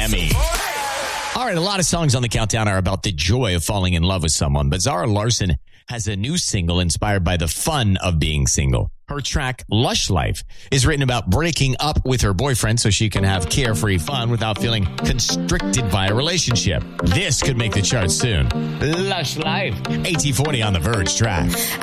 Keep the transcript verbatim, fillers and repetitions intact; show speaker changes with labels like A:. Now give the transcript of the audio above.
A: Miami. All right, a lot of songs on the countdown are about the joy of falling in love with someone, but Zara Larsson has a new single inspired by the fun of being single. Her track, Lush Life, is written about breaking up with her boyfriend so she can have carefree fun without feeling constricted by a relationship. This could make the charts soon. Lush Life. A T forty on The Verge track.